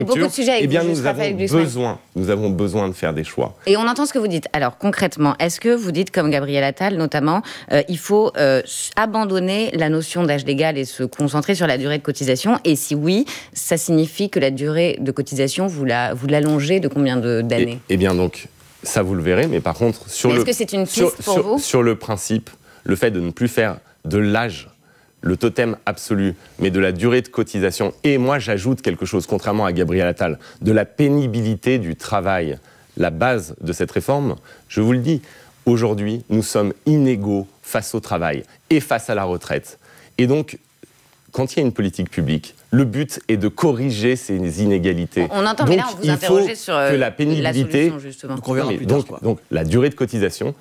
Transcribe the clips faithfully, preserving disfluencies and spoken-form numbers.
Beaucoup de sujets avec eh bien, vous, nous avons besoin, nous avons besoin de faire des choix. Et on entend ce que vous dites. Alors, concrètement, est-ce que vous dites, comme Gabriel Attal notamment, euh, il faut euh, abandonner la notion d'âge légal et se concentrer sur la durée de cotisation? Et si oui, ça signifie que la durée de cotisation, vous, la, vous l'allongez de combien de, d'années? Eh bien, donc, ça vous le verrez, mais par contre, sur mais le... Est-ce que c'est une piste sur, pour sur, vous sur le principe, le fait de ne plus faire de l'âge le totem absolu, mais de la durée de cotisation. Et moi, j'ajoute quelque chose, contrairement à Gabriel Attal, de la pénibilité du travail. La base de cette réforme, je vous le dis, aujourd'hui, nous sommes inégaux face au travail et face à la retraite. Et donc, quand il y a une politique publique, le but est de corriger ces inégalités. On entend, donc, mais là, on vous interrogeait sur euh, que la pénibilité, la solution, justement. Donc, on verra plus donc, tard, donc, la durée de cotisation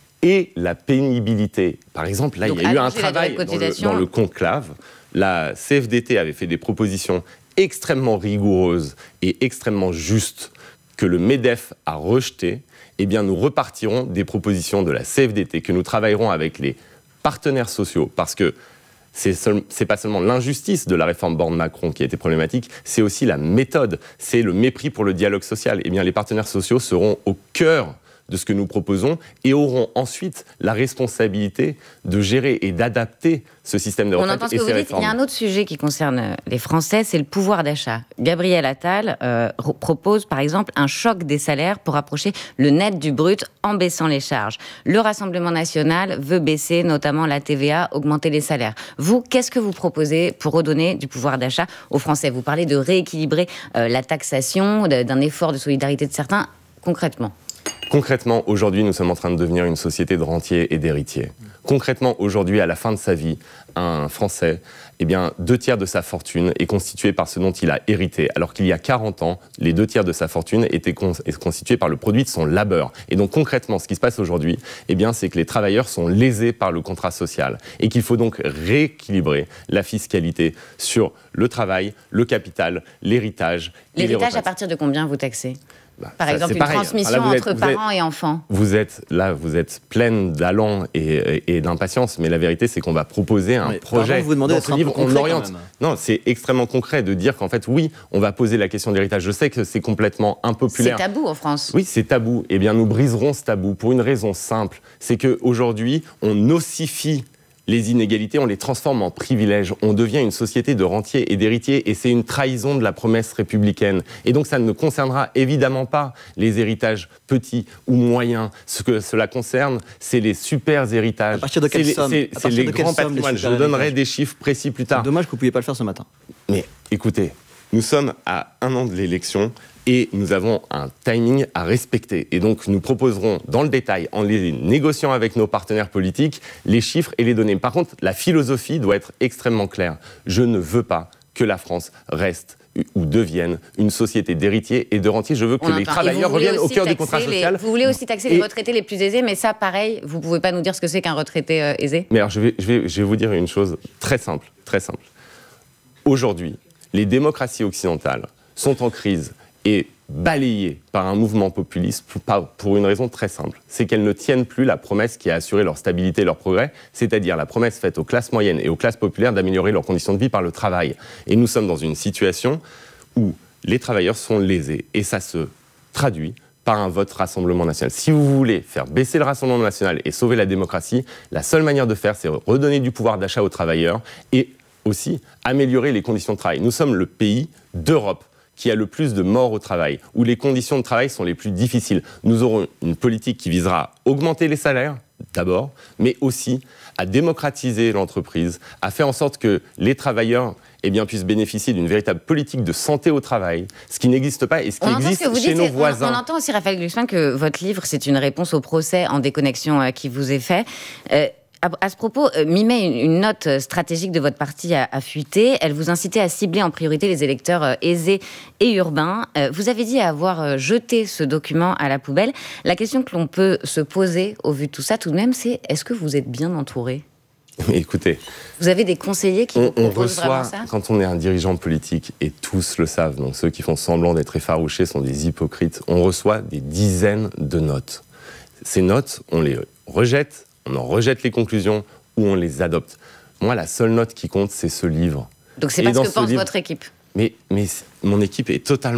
et la pénibilité. Par exemple, là, donc, il y a eu un travail dans le, dans le conclave. La C F D T avait fait des propositions extrêmement rigoureuses et extrêmement justes que le MEDEF a rejetées. Eh bien, nous repartirons des propositions de la C F D T que nous travaillerons avec les partenaires sociaux, parce que c'est, seul, c'est pas seulement l'injustice de la réforme Borne-Macron qui a été problématique, c'est aussi la méthode, c'est le mépris pour le dialogue social. Eh bien, les partenaires sociaux seront au cœur de ce que nous proposons et auront ensuite la responsabilité de gérer et d'adapter ce système de retraite. On entend ce et que ces vous dites. réformes. Il y a un autre sujet qui concerne les Français, c'est le pouvoir d'achat. Gabriel Attal euh, propose par exemple un choc des salaires pour approcher le net du brut en baissant les charges. Le Rassemblement national veut baisser notamment la T V A, augmenter les salaires. Vous, qu'est-ce que vous proposez pour redonner du pouvoir d'achat aux Français? Vous parlez de rééquilibrer euh, la taxation, de, d'un effort de solidarité de certains. Concrètement Concrètement, aujourd'hui, nous sommes en train de devenir une société de rentiers et d'héritiers. Concrètement, aujourd'hui, à la fin de sa vie, un Français, eh bien, deux tiers de sa fortune est constituée par ce dont il a hérité, alors qu'il y a quarante ans, les deux tiers de sa fortune étaient con- constitués par le produit de son labeur. Et donc, concrètement, ce qui se passe aujourd'hui, eh bien, c'est que les travailleurs sont lésés par le contrat social et qu'il faut donc rééquilibrer la fiscalité sur le travail, le capital, l'héritage et les L'héritage, retraites. à partir de combien vous taxez? Bah, Par ça, exemple, une pareil. transmission Là, entre êtes, parents êtes, et enfants. Vous êtes là, vous êtes pleine d'allant et, et, et d'impatience, mais la vérité, c'est qu'on va proposer un mais projet. Pardon, vous demandez dans ce livre, on oriente. Non, c'est extrêmement concret de dire qu'en fait, oui, on va poser la question de l'héritage. Je sais que c'est complètement impopulaire. C'est tabou en France. Oui, c'est tabou. Eh bien, nous briserons ce tabou pour une raison simple, c'est qu'aujourd'hui, on ossifie les inégalités, on les transforme en privilèges. On devient une société de rentiers et d'héritiers et c'est une trahison de la promesse républicaine. Et donc ça ne concernera évidemment pas les héritages petits ou moyens. Ce que cela concerne, c'est les super héritages. À partir de quelle c'est somme les, c'est, c'est les grands patrimoines. Je vous donnerai des chiffres précis plus tard. C'est dommage que vous ne pouviez pas le faire ce matin. Mais écoutez, nous sommes à un an de l'élection et nous avons un timing à respecter. Et donc, nous proposerons dans le détail, en les négociant avec nos partenaires politiques, les chiffres et les données. Par contre, la philosophie doit être extrêmement claire. Je ne veux pas que la France reste ou devienne une société d'héritiers et de rentiers. Je veux que On les entend. travailleurs reviennent au cœur du contrat les, social. Vous voulez aussi taxer et... les retraités les plus aisés, mais ça, pareil, vous ne pouvez pas nous dire ce que c'est qu'un retraité euh, aisé? Mais alors, je vais, je, vais, je vais vous dire une chose très simple, très simple. Aujourd'hui, les démocraties occidentales sont en crise et balayées par un mouvement populiste pour, pour une raison très simple. C'est qu'elles ne tiennent plus la promesse qui a assuré leur stabilité et leur progrès, c'est-à-dire la promesse faite aux classes moyennes et aux classes populaires d'améliorer leurs conditions de vie par le travail. Et nous sommes dans une situation où les travailleurs sont lésés et ça se traduit par un vote Rassemblement national. Si vous voulez faire baisser le Rassemblement national et sauver la démocratie, la seule manière de faire, c'est redonner du pouvoir d'achat aux travailleurs et aussi améliorer les conditions de travail. Nous sommes le pays d'Europe qui a le plus de morts au travail, où les conditions de travail sont les plus difficiles. Nous aurons une politique qui visera à augmenter les salaires, d'abord, mais aussi à démocratiser l'entreprise, à faire en sorte que les travailleurs eh bien, puissent bénéficier d'une véritable politique de santé au travail, ce qui n'existe pas et ce qui on existe ce chez dites, nos voisins. On, on entend aussi, Raphaël Glucksmann, que votre livre, c'est une réponse au procès en déconnexion euh, qui vous est fait. Euh, À, à ce propos, euh, Mimet, une, une note stratégique de votre parti a, a fuité. Elle vous incitait à cibler en priorité les électeurs euh, aisés et urbains. Euh, vous avez dit avoir euh, jeté ce document à la poubelle. La question que l'on peut se poser au vu de tout ça, tout de même, c'est est-ce que vous êtes bien entouré ? Écoutez, vous avez des conseillers qui on, vous proposent on reçoit, vraiment ça ? quand on est un dirigeant politique, et tous le savent, donc ceux qui font semblant d'être effarouchés sont des hypocrites, on reçoit des dizaines de notes. Ces notes, on les rejette, on en rejette les conclusions ou on les adopte. Moi, la seule note qui compte, c'est ce livre. Donc c'est pas ce que pense livre, votre équipe ? Mais, mais mon équipe est totalement